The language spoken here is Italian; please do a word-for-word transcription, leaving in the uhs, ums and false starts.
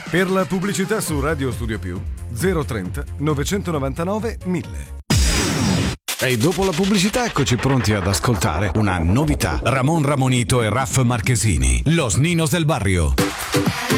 Per la pubblicità su Radio Studio Più zero trenta novecentonovantanove mille. E dopo la pubblicità eccoci pronti ad ascoltare una novità. Ramon Ramonito e Raff Marchesini, Los Ninos del Barrio.